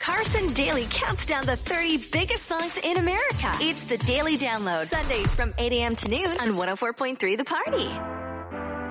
Carson Daly counts down the 30 biggest songs in America. It's the Daily Download. Sundays from 8 a.m. to noon on 104.3 The Party.